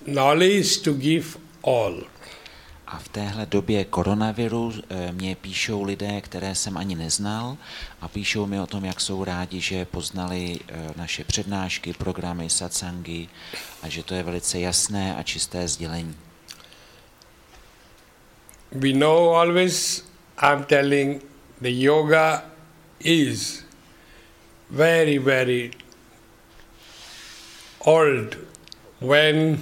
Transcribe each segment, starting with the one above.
knowledge to give all. A v téhle době koronaviru mě píšou lidé, které jsem ani neznal, a píšou mi o tom, jak jsou rádi, že poznali naše přednášky, programy, satsangy, a že to je velice jasné a čisté sdělení. We know always, I'm telling, the yoga is very, very old when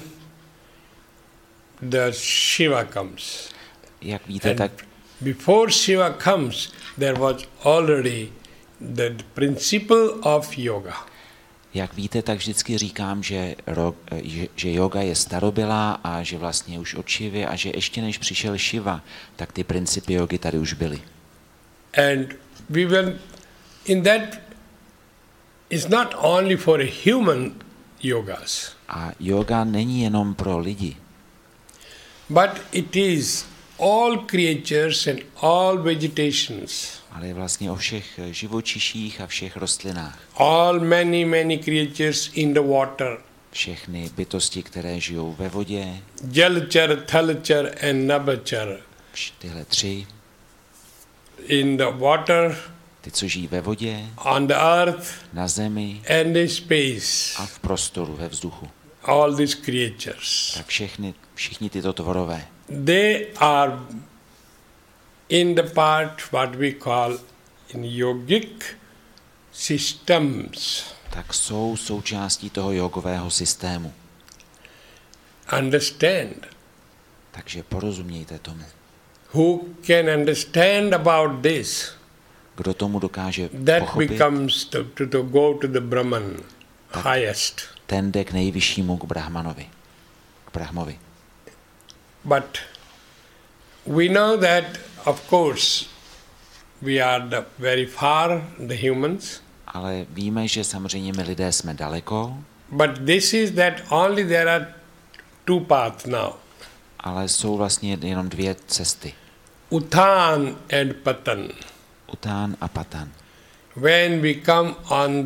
the Shiva comes. Jak víte, And tak before Shiva comes, there was already the principle of yoga. Jak víte, tak vždycky říkám, že yoga je starobylá a že vlastně už od Šivy a že ještě než přišel Shiva, tak ty principy jogy tady už byly. And we will, in that, it's not only for a human yogas, A yoga není jenom pro lidi, but it is all creatures and all vegetations. ale je vlastně o všech živočiších a všech rostlinách. All many creatures in the water. Všechny bytosti, které žijou ve vodě, Jalchar, Thalchar and Nabachar. tyhle tři, In the water, ty, co žijí ve vodě, on the earth na zemi and in space. a v prostoru, ve vzduchu. All these creatures. Tak všichni tyto tvorové, They are in the part what we call in yogic systems. tak jsou součástí toho jogového systému. Understand. Takže porozumějte tomu. Who can understand about this? Kdo tomu dokáže That pochopit, becomes to go to the Brahman, highest. ten jde k nejvyššímu, k Brahmanovi, k Brahmovi. But we know that, of course, we are very far, the humans. Ale víme, že samozřejmě my lidé jsme daleko, But this is that only there are two paths now. ale jsou vlastně jenom dvě cesty. Uthan and Patan. Után a Patan. When we come on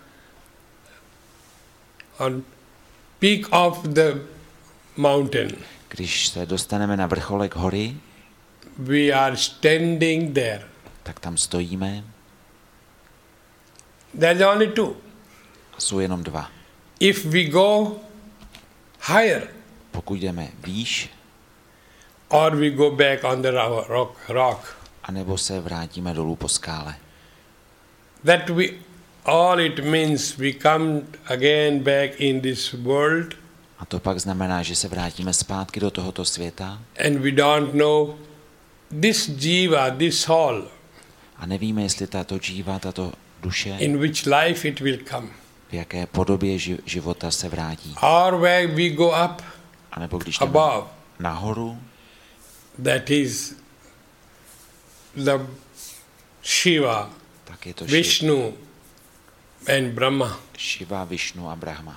peak of the mountain, Když se dostaneme na vrcholek hory, we are standing there. tak tam stojíme There's only two. a jsou jenom dva. If we go higher, Pokud jdeme výš, or we go back on the rock, anebo se vrátíme dolů po skále. that all it means we come again back in this world, A to pak znamená, že se vrátíme zpátky do tohoto světa and we don't know this jiva, this soul, a nevíme, jestli tato džíva, tato duše, in which life it will come, v jaké podobě života se vrátí. or where we go up A nebo když jdeme above, nahoru, that is the Shiva, tak je to Vishnu and Brahma. Shiva, Vishnu a Brahma.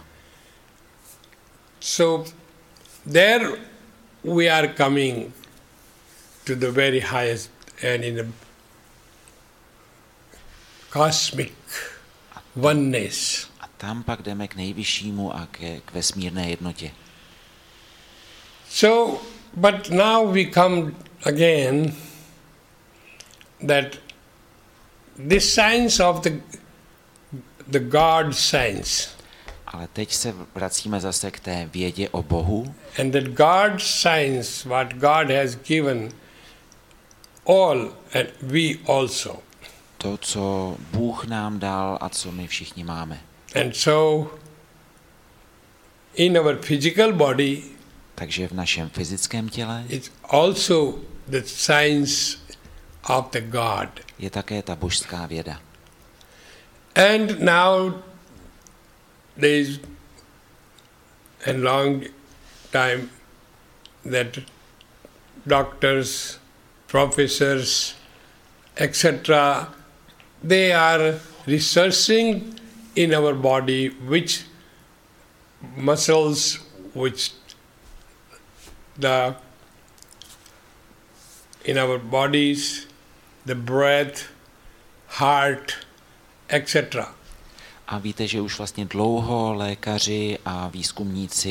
So there we are coming to the very highest and in the cosmic oneness. A tam pak jdeme k nejvyššímu a k vesmírné jednotě. So, but now we come again that this science of the God science, Ale teď se vracíme zase k té vědě o Bohu. and that God science, what God has given all and we also. To, co Bůh nám dal a co my všichni máme. And so in our physical body, Takže v našem fyzickém těle it's also the science of the God. je také ta božská věda. And now there is a long time that doctors, professors, etc., they are researching in our body which muscles, which in our bodies, the breath, heart, etc. A víte, že už vlastně dlouho lékaři a výzkumníci